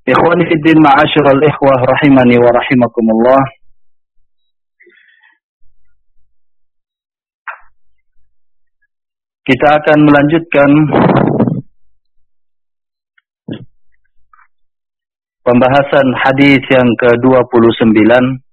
Ikhwani fiddin ma'asyiral ikhwah rahimani wa rahimakumullah. Kita akan melanjutkan pembahasan hadis yang ke-29